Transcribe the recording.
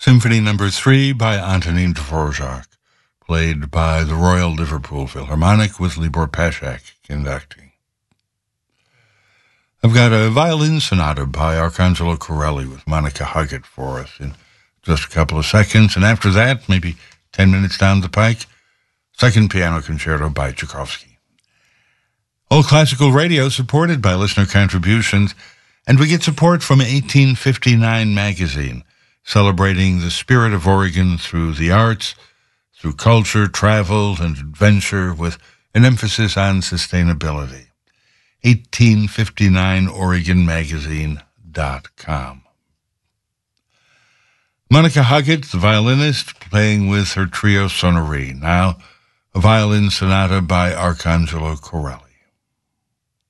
Symphony No. 3 by Antonin Dvorak, played by the Royal Liverpool Philharmonic with Libor Paschak conducting. I've got a violin sonata by Arcangelo Corelli with Monica Huggett for us in just a couple of seconds, and after that, maybe 10 minutes down the pike, second piano concerto by Tchaikovsky. All Classical Radio supported by listener contributions, and we get support from 1859 magazine, celebrating the spirit of Oregon through the arts, through culture, travel, and adventure with an emphasis on sustainability. 1859oregonmagazine.com. Monica Huggett, the violinist, playing with her trio Sonnerie. Now, a violin sonata by Arcangelo Corelli.